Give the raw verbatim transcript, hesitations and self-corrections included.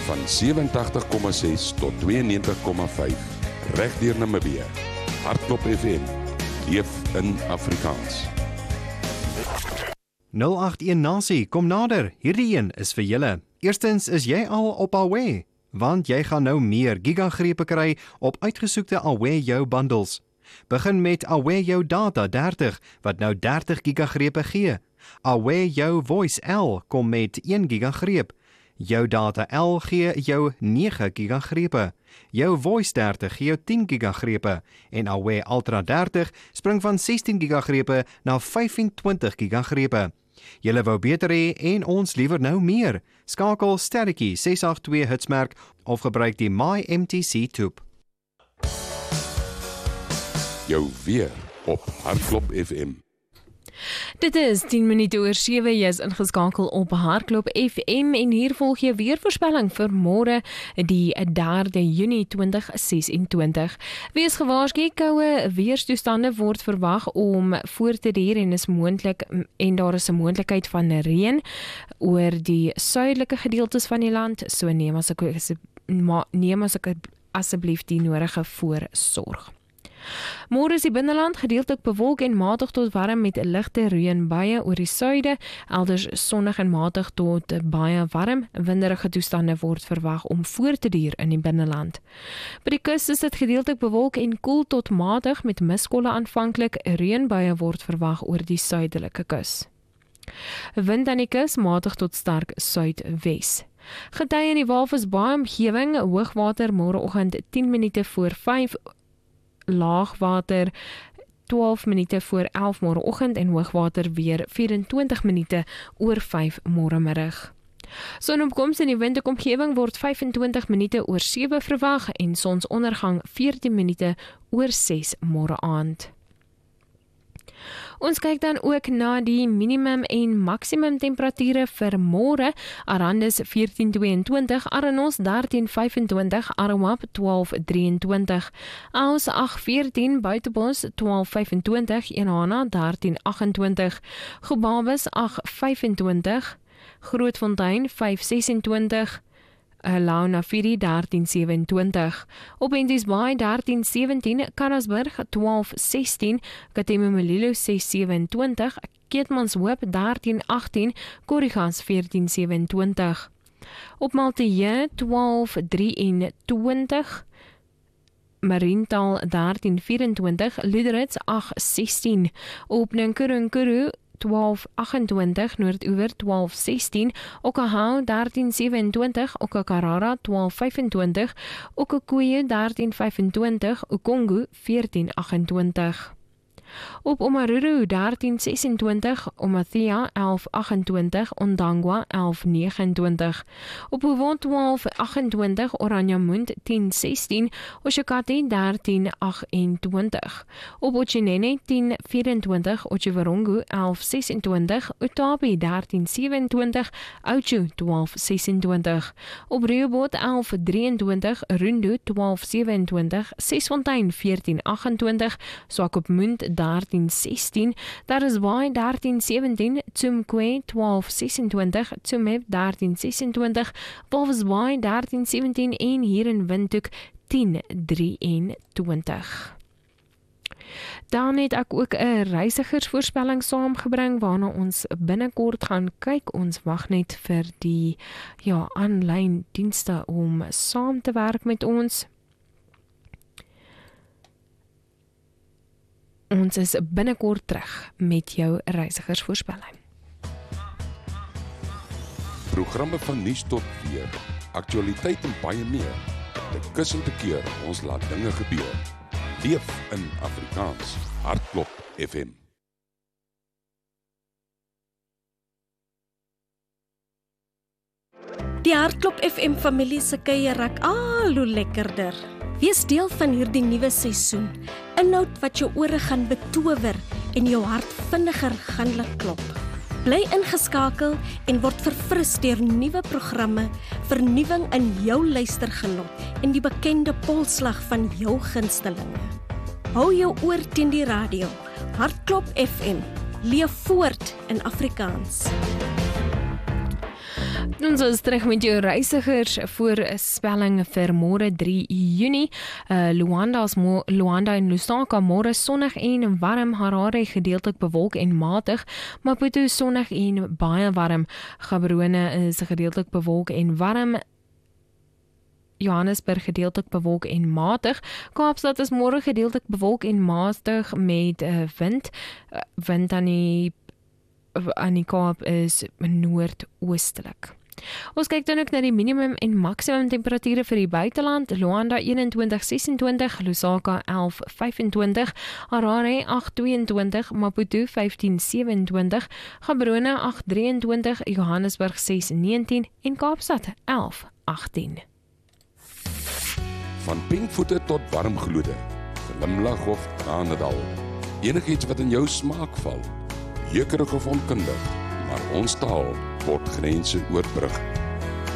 van sewentydig komma ses tot tweeënnegentig komma vyf, reg deur Namibië. Hartklop F M, leef in Afrikaans. nul agt een Nasie, kom nader, hierdie een is vir julle. Eerstens is jy al op Aware, want jy gaan nou meer gigagrepe kry op uitgesoekte Aware Jou bundles. Begin met Aware Jou Data dertig, wat nou dertig gigagrepe gee. Aware Jou Voice L kom met een gigagreep. Jou Data L gee jou nege gigagrepe. Jou Voice dertig gee jou tien gigagrepe. En Aware Ultra dertig spring van sestien gigagrepe na vyfentwintig gigagrepe. Julle wou beter hê en ons liewer nou meer. Skakel sterretjie ses agt twee hitsmerk of gebruik die My M T C toep. Jou weer op Hartklop F M. Dit is tien minute oor sewe, jy is ingeskakel op Hartklop F M en hier volg jy weervoorspelling vir môre die derde Junie twintig ses en twintig. Wees gewaarsku, koue weerstoestande word verwag om voor te duur en is moontlik en daar is 'n moontlikheid van reën oor die suidelike gedeeltes van die land, so neem as ek neem as ek asseblief die nodige voorsorg. Môre is die binneland gedeeltelik bewolk en matig tot warm met ligte reënbuie oor die suide, elders sonnig en matig tot baie warm. Winderige toestande word verwag om voor te duur in die binneland. By die kus is dit gedeeltelik bewolk en koel tot matig met miskolle aanvanklik. Reënbuie word verwag oor die suidelike kus. Wind aan die kus matig tot sterk suidwes. Gety in die Walvisbaai omgewing, hoogwater môreoggend tien minute voor vyf, laagwater twaalf minute voor elf môreoggend en hoogwater weer vyf-en-twintig minute oor vyf môremiddag. Sonopkoms in die windomgewing word vyf-en-twintig minute oor sewe verwag en sonsondergang veertien minute oor ses môre aand. Ons kyk dan ook na die minimum en maksimum temperature vir môre. Arandis veertien tweeëntwintig, Aranos dertien vyfentwintig, Arawap twaalf drieëntwintig, Aus agt veertien, Buitebos twaalf vyfentwintig, Enhana dertien agentwintig, Gobabis agt vyfentwintig, Grootfontein vyf sesentwintig, Launafiri dertien sewentwintig, op Entesbaai dertien sewentien, Karasburg twaalf sestien, Katemamolilo ses sewentwintig, Keetmanshoop dertien agttien, Korrigas veertien sewentwintig, op Malteye twaalf drieëntwintig, Mariental dertien vyfentwintig, Luderitz agt sestien, op Ninkuru twaalf agentwintig, Noordoewer twaalf sestien, Okahau dertien sewentwintig, Okakarara twaalf vyfentwintig, Okakoye dertien vyfentwintig, Ukongo veertien agentwintig. Op Omaruru dertien sesentwintig, Omathia elf agentwintig, Ondangwa elf negenentwintig, op Oewon twaalf agentwintig, Oranjemund tien sestien, Oshakati dertien agentwintig, op Otjinene tien vyfentwintig, Otjiwarongo elf sesentwintig, Utapi dertien sewentwintig, Oudtshoorn twaalf sesentwintig, op Rehoboth elf drieëntwintig, Rundu twaalf sewentwintig, Sesfontein veertien agentwintig, Swakopmund dertien sestien, Darisbaai dertien sewentien, Tsumkwe twaalf sesentwintig, Tsumeb dertien sesentwintig, Walvisbaai dertien sewentien en hier in Windhoek tien drieëntwintig. Dan het ek ook 'n reisigersvoorspelling saamgebring waarna ons binnekort gaan kyk. Ons wag net vir die ja, aanlyn dienste om saam te werk met ons. Ons is binnekort terug met jou reisigersvoorspelling. Programme van nuus tot weer, aktualiteit en baie meer. Te kus en te keer, ons laat dinge gebeur. Leef in Afrikaans. Hartklop F M. Die Hartklop F M familie se kuier raak al hoe lekkerder. Wees deel van hierdie nuwe seisoen. Inhoud wat jou ore gaan betower en jou hart vinniger gaan laat klop. Bly ingeskakel en word verfris deur nuwe programme, vernuwing in jou luistergenot en die bekende polslag van jou gunstelinge. Hou jou oor teen die radio. Hartklop F M. Leef voort in Afrikaans. Ons is terug met jou reisigers voorspelling vir môre drie Junie. Uh, Luanda is mo- Luanda en Lusaka môre sonnig en warm, Harare gedeeltelik bewolk en matig, Maputo sonnig en baie warm, Gaborone is gedeeltelik bewolk en warm, Johannesburg gedeeltelik bewolk en matig, Kaapstad is môre gedeeltelik bewolk en matig met uh, wind, uh, wind aan die aan die Kaap is noordoostelik. Ons kyk dan ook na die minimum en maksimum temperature vir die buiteland. Luanda eenentwintig sesentwintig, Lusaka elf vyfentwintig, Harare agt tweeëntwintig, Maputo vyftien sewentwintig, Gaborone agt drieëntwintig, Johannesburg ses negentien en Kaapstad elf agtien. Van pinkvoete tot warm gloede, glimlag of tranendal, enigiets wat in jou smaak val, jeukerig of onkundig, maar ons taal word grense oorbrug.